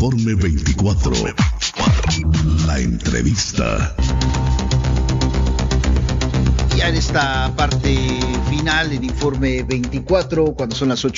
Informe 24. La entrevista. Ya en esta parte final del Informe 24, cuando son las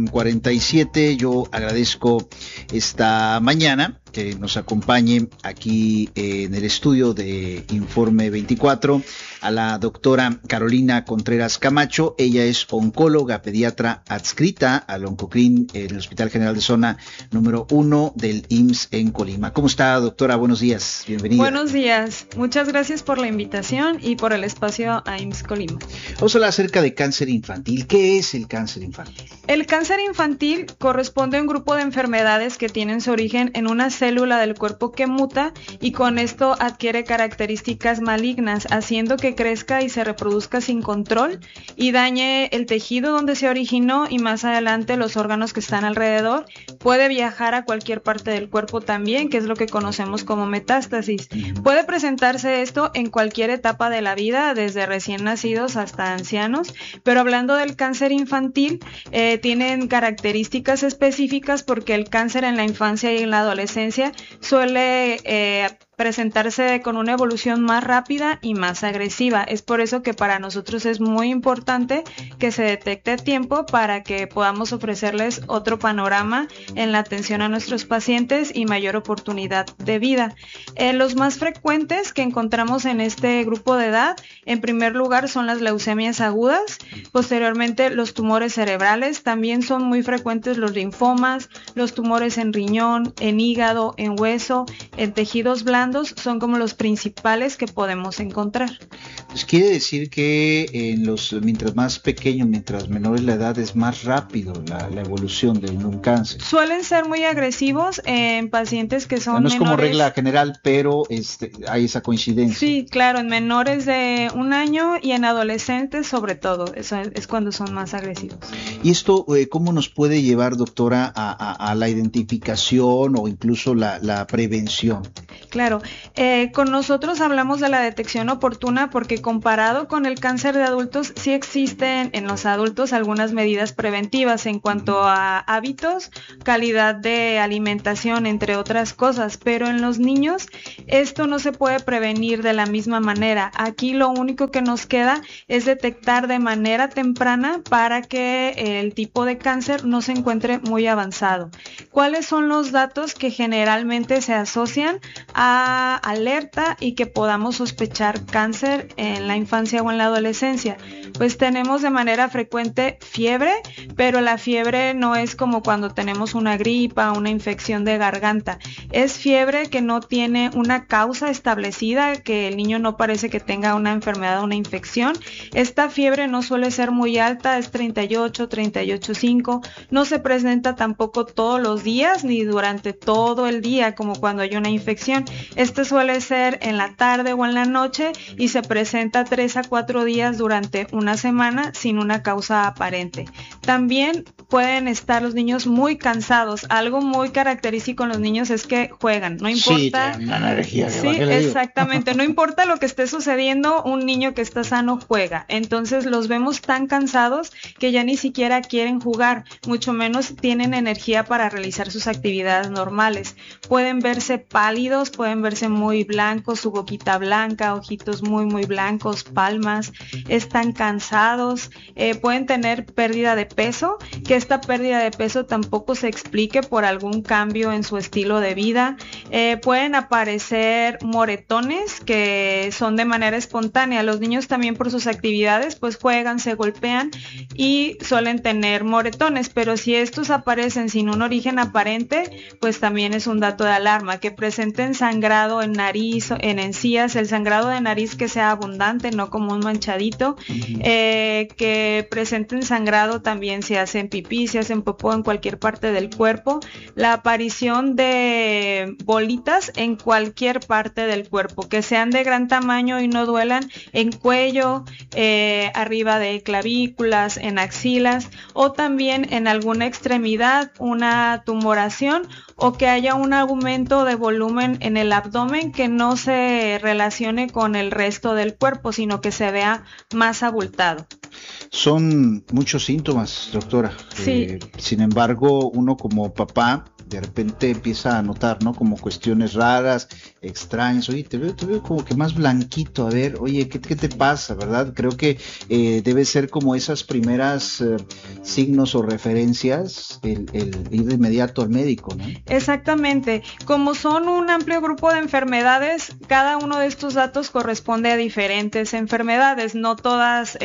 8:47, yo agradezco esta mañana que nos acompañe aquí en el estudio de Informe 24 a la doctora Carolina Contreras Camacho. Ella es oncóloga pediatra adscrita al Oncoclín en el Hospital General de Zona número 1 del IMSS en Colima. ¿Cómo está, doctora? Buenos días, bienvenida. Buenos días, muchas gracias por la invitación y por el espacio a IMSS Colima. Vamos a hablar acerca de cáncer infantil. ¿Qué es el cáncer infantil? El cáncer infantil corresponde a un grupo de enfermedades que tienen su origen en una célula del cuerpo que muta y con esto adquiere características malignas, haciendo que crezca y se reproduzca sin control y dañe el tejido donde se originó y más adelante los órganos que están alrededor. Puede viajar a cualquier parte del cuerpo también, que es lo que conocemos como metástasis. Puede presentarse esto en cualquier etapa de la vida, desde recién nacidos hasta ancianos, pero hablando del cáncer infantil, tienen características específicas porque el cáncer en la infancia y en la adolescencia suele presentarse con una evolución más rápida y más agresiva. Es por eso que para nosotros es muy importante que se detecte a tiempo para que podamos ofrecerles otro panorama en la atención a nuestros pacientes y mayor oportunidad de vida. Los más frecuentes que encontramos en este grupo de edad, en primer lugar son las leucemias agudas, posteriormente los tumores cerebrales, también son muy frecuentes los linfomas, los tumores en riñón, en hígado, en hueso, en tejidos blandos, son como los principales que podemos encontrar. Pues quiere decir que mientras más pequeño, mientras menor es la edad, es más rápido la evolución de un cáncer. Suelen ser muy agresivos en pacientes que son menores. No es como regla general, pero hay esa coincidencia. Sí, claro, en menores de 1 año y en adolescentes sobre todo, eso es cuando son más agresivos. ¿Y esto cómo nos puede llevar, doctora, a la identificación o incluso la prevención? Claro, con nosotros hablamos de la detección oportuna porque comparado con el cáncer de adultos, sí existen en los adultos algunas medidas preventivas en cuanto a hábitos, calidad de alimentación, entre otras cosas, pero en los niños esto no se puede prevenir de la misma manera. Aquí lo único que nos queda es detectar de manera temprana para que el tipo de cáncer no se encuentre muy avanzado. ¿Cuáles son los datos que generalmente se asocian a alerta y que podamos sospechar cáncer en la infancia o en la adolescencia? Pues tenemos de manera frecuente fiebre, pero la fiebre no es como cuando tenemos una gripa, una infección de garganta. Es fiebre que no tiene una causa establecida, que el niño no parece que tenga una enfermedad o una infección. Esta fiebre no suele ser muy alta, es 38, 38.5. No se presenta tampoco todos los días ni durante todo el día como cuando hay una infección. Este suele ser en la tarde o en la noche y se presenta 3 a 4 días durante una semana sin una causa aparente. También pueden estar los niños muy cansados. Algo muy característico en los niños es que juegan, no importa. Sí, una energía. Sí, exactamente. No importa lo que esté sucediendo, un niño que está sano juega. Entonces los vemos tan cansados que ya ni siquiera quieren jugar, mucho menos tienen energía para realizar sus actividades normales. Pueden verse pálidos, pueden verse muy blancos, su boquita blanca, ojitos muy muy blancos, palmas, están cansados, pueden tener pérdida de peso, que esta pérdida de peso tampoco se explique por algún cambio en su estilo de vida. Pueden aparecer moretones que son de manera espontánea. Los niños también por sus actividades pues juegan, se golpean y suelen tener moretones, pero si estos aparecen sin un origen aparente, pues también es un dato de alarma. Que presenten sangrado en nariz, en encías, el sangrado de nariz que sea abundante, no como un manchadito, que presenten sangrado también si hacen pipí, si hacen popó en cualquier parte del cuerpo, la aparición de bolitas en cualquier parte del cuerpo, que sean de gran tamaño y no duelan, en cuello, arriba de clavículas, en axilas o también en alguna extremidad, una tumoración o que haya un aumento de volumen en el abdomen que no se relacione con el resto del cuerpo, sino que se vea más abultado. Son muchos síntomas, doctora. Sí. Sin embargo, uno como papá de repente empieza a notar, ¿no? Como cuestiones raras, extrañas. Oye, te veo como que más blanquito. A ver, oye, ¿qué te pasa, verdad? Creo que debe ser como esas primeras signos o referencias, el ir de inmediato al médico, ¿no? Exactamente. Como son un amplio grupo de enfermedades, cada uno de estos datos corresponde a diferentes enfermedades. No todas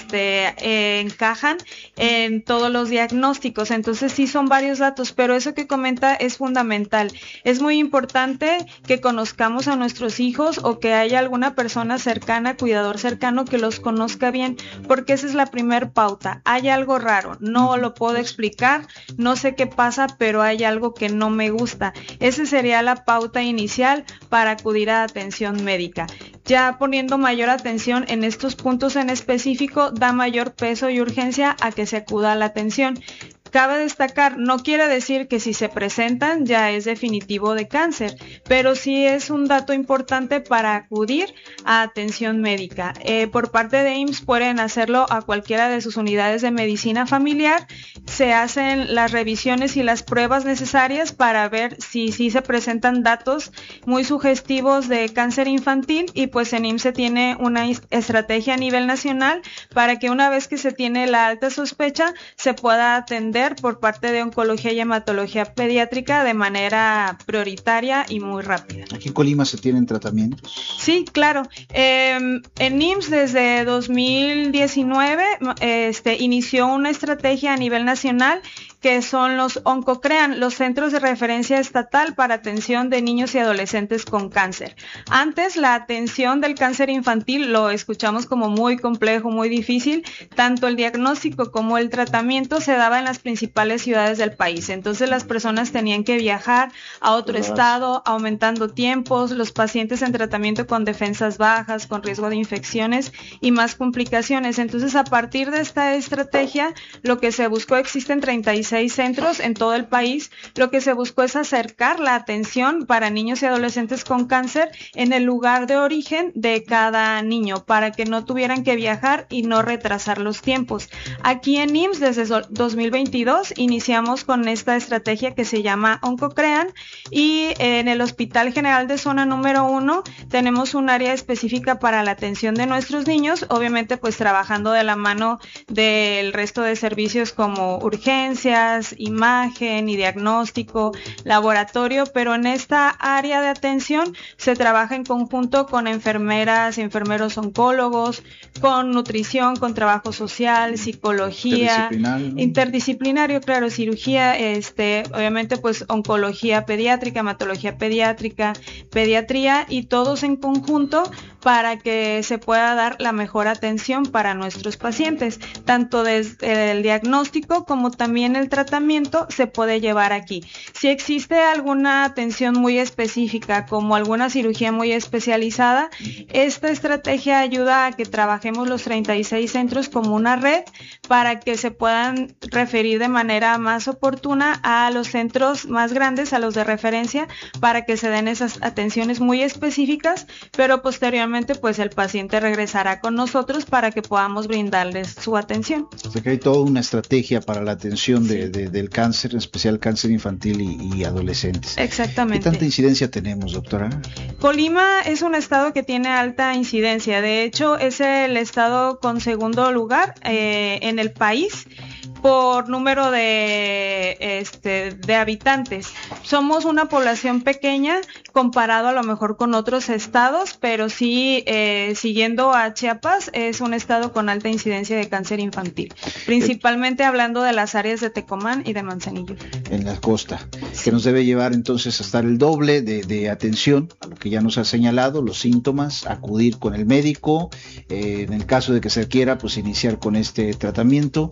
encajan en todos los diagnósticos. Entonces sí son varios datos, pero eso que comenta es fundamental. Es muy importante que conozcamos a nuestros hijos o que haya alguna persona cercana, cuidador cercano que los conozca bien, porque esa es la primer pauta. Hay algo raro, no lo puedo explicar, no sé qué pasa, pero hay algo que no me gusta. Esa sería la pauta inicial para acudir a atención médica. Ya poniendo mayor atención en estos puntos en específico, da mayor peso y urgencia a que se acuda a la atención. Cabe destacar, no quiere decir que si se presentan ya es definitivo de cáncer, pero sí es un dato importante para acudir a atención médica. Por parte de IMSS pueden hacerlo a cualquiera de sus unidades de medicina familiar. Se hacen las revisiones y las pruebas necesarias para ver si se presentan datos muy sugestivos de cáncer infantil, y pues en IMSS se tiene una estrategia a nivel nacional para que una vez que se tiene la alta sospecha se pueda atender por parte de oncología y hematología pediátrica de manera prioritaria y muy rápida. ¿Aquí en Colima se tienen tratamientos? Sí, claro. En IMSS desde 2019 inició una estrategia a nivel nacional que son los OncoCrean, los Centros de Referencia Estatal para Atención de Niños y Adolescentes con Cáncer. Antes, la atención del cáncer infantil lo escuchamos como muy complejo, muy difícil. Tanto el diagnóstico como el tratamiento se daba en las principales ciudades del país. Entonces, las personas tenían que viajar a otro estado, aumentando tiempos, los pacientes en tratamiento con defensas bajas, con riesgo de infecciones y más complicaciones. Entonces, a partir de esta estrategia, lo que se buscó, existen 36 centros en todo el país, lo que se buscó es acercar la atención para niños y adolescentes con cáncer en el lugar de origen de cada niño, para que no tuvieran que viajar y no retrasar los tiempos. Aquí en IMSS, desde 2022, iniciamos con esta estrategia que se llama OncoCrean, y en el Hospital General de Zona número 1 tenemos un área específica para la atención de nuestros niños, obviamente pues trabajando de la mano del resto de servicios como urgencias, imagen y diagnóstico, laboratorio, pero en esta área de atención se trabaja en conjunto con enfermeras y enfermeros oncólogos, con nutrición, con trabajo social, psicología, interdisciplinario, claro, cirugía, obviamente pues oncología pediátrica, hematología pediátrica, pediatría, y todos en conjunto para que se pueda dar la mejor atención para nuestros pacientes, tanto desde el diagnóstico como también el tratamiento se puede llevar aquí. Si existe alguna atención muy específica, como alguna cirugía muy especializada, esta estrategia ayuda a que trabajemos los 36 centros como una red para que se puedan referir de manera más oportuna a los centros más grandes, a los de referencia, para que se den esas atenciones muy específicas, pero posteriormente pues el paciente regresará con nosotros para que podamos brindarles su atención. O sea que hay toda una estrategia para la atención del cáncer, en especial cáncer infantil y adolescentes. Exactamente. ¿Qué tanta incidencia tenemos, doctora? Colima es un estado que tiene alta incidencia. De hecho, es el estado con segundo lugar en el país por número de habitantes. Somos una población pequeña comparado a lo mejor con otros estados, pero sí, siguiendo a Chiapas, es un estado con alta incidencia de cáncer infantil, principalmente hablando de las áreas de Tecomán y de Manzanillo. En la costa, que nos debe llevar entonces a estar el doble de atención a lo que ya nos ha señalado, los síntomas, acudir con el médico, en el caso de que se quiera, pues iniciar con este tratamiento.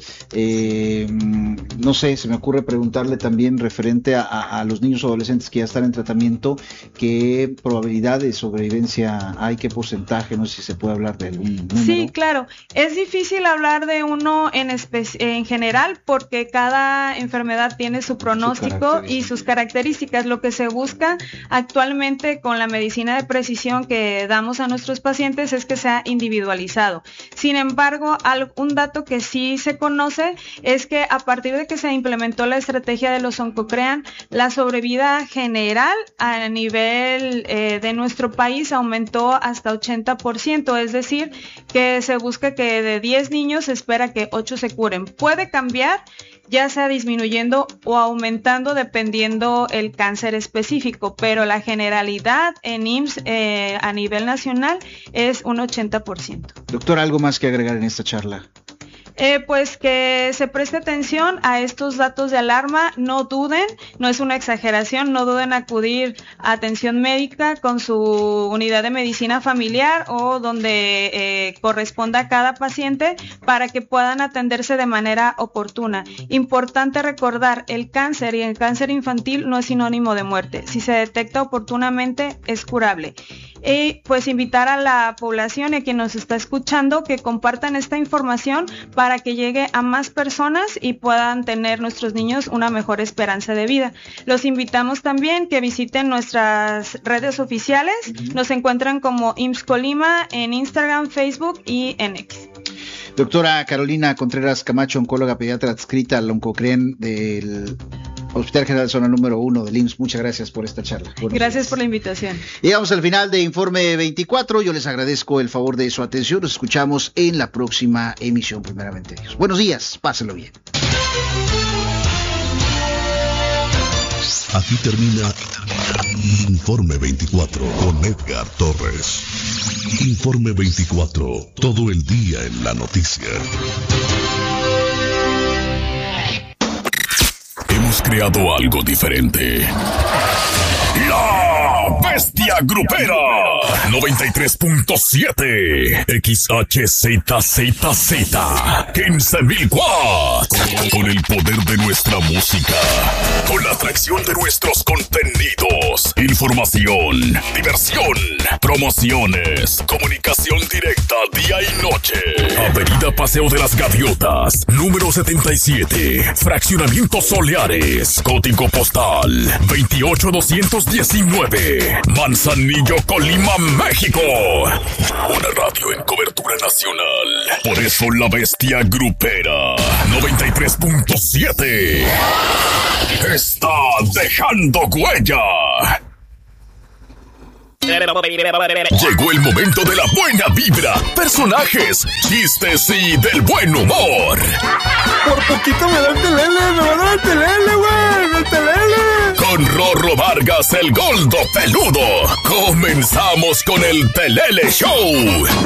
No sé, se me ocurre preguntarle también referente a los niños o adolescentes que ya están en tratamiento, ¿qué probabilidad de sobrevivencia hay? ¿Qué porcentaje? No sé si se puede hablar de algún número. Sí, claro. Es difícil hablar de uno en general porque cada enfermedad tiene su pronóstico y sus características. Lo que se busca actualmente con la medicina de precisión que damos a nuestros pacientes es que sea individualizado. Sin embargo, un dato que sí se conoce es que a partir de que se implementó la estrategia de los Oncocrean, la sobrevida general a nivel de nuestro país aumentó hasta 80%, es decir, que se busca que de 10 niños se espera que 8 se curen. Puede cambiar, ya sea disminuyendo o aumentando dependiendo el cáncer específico, pero la generalidad en IMSS a nivel nacional es un 80%. Doctor, ¿algo más que agregar en esta charla? Pues que se preste atención a estos datos de alarma, no duden, no es una exageración, no duden en acudir a atención médica con su unidad de medicina familiar o donde corresponda a cada paciente para que puedan atenderse de manera oportuna. Importante recordar, el cáncer y el cáncer infantil no es sinónimo de muerte, si se detecta oportunamente es curable. Y pues invitar a la población y a quien nos está escuchando que compartan esta información para que llegue a más personas y puedan tener nuestros niños una mejor esperanza de vida. Los invitamos también que visiten nuestras redes oficiales. Nos encuentran como IMSS Colima en Instagram, Facebook y en X. Doctora Carolina Contreras Camacho, oncóloga pediatra adscrita al Oncocrean del Hospital General Zona número 1 del IMSS. Muchas gracias por esta charla. Gracias por la invitación. Llegamos al final de Informe 24. Yo les agradezco el favor de su atención. Nos escuchamos en la próxima emisión, primeramente Dios. Buenos días, pásenlo bien. Aquí termina Informe 24 con Edgar Torres. Informe 24, todo el día en la noticia. Hemos creado algo diferente. La Bestia Grupera 93.7 XHZZZ 15.000 watts. Con el poder de nuestra música, con la atracción de nuestros contenidos, información, diversión, promociones, comunicación directa día y noche. Avenida Paseo de las Gaviotas, número 77, Fraccionamiento Soleares, código postal 28219, Manzanillo, Colima, México. Una radio en cobertura nacional. Por eso la Bestia Grupera 93.7 está dejando huella. Llegó el momento de la buena vibra, personajes, chistes y del buen humor. Por poquito me da el telele, me va a dar el telele, güey, el telele. Con Rorro Vargas, el Goldo Peludo, comenzamos con el Telele Show.